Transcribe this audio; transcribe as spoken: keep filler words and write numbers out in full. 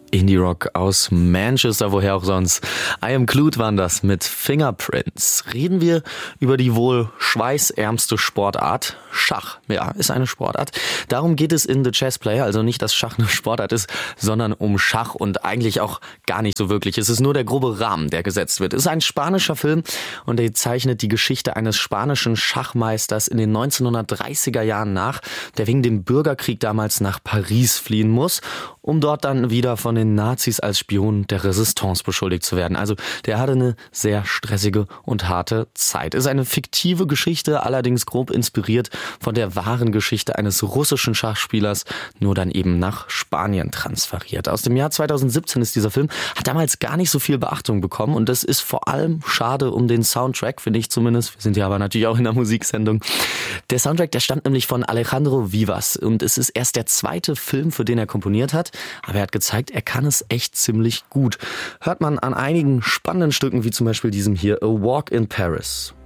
Indie-Rock aus Manchester, woher auch sonst. I Am Clued waren das mit Fingerprints. Reden wir über die wohl schweißärmste Sportart. Schach, ja, ist eine Sportart. Darum geht es in The Chess Player, also nicht, dass Schach eine Sportart ist, sondern um Schach und eigentlich auch gar nicht so wirklich. Es ist nur der grobe Rahmen, der gesetzt wird. Es ist ein spanischer Film und er zeichnet die Geschichte eines spanischen Schachmeisters in den neunzehnhundertdreißiger Jahren nach, der wegen dem Bürgerkrieg damals nach Paris fliehen muss, um dort dann wieder von den Nazis als Spion der Resistance beschuldigt zu werden. Also der hatte eine sehr stressige und harte Zeit. Ist eine fiktive Geschichte, allerdings grob inspiriert von der wahren Geschichte eines russischen Schachspielers, nur dann eben nach Spanien transferiert. Aus dem Jahr zweitausendsiebzehn ist dieser Film, hat damals gar nicht so viel Beachtung bekommen und das ist vor allem schade um den Soundtrack, finde ich zumindest. Wir sind ja aber natürlich auch in der Musiksendung. Der Soundtrack, der stammt nämlich von Alejandro Vivas und es ist erst der zweite Film, für den er komponiert hat, aber er hat gezeigt, er kann es echt ziemlich gut. Hört man an einigen spannenden Stücken, wie zum Beispiel diesem hier, A Walk in Paris.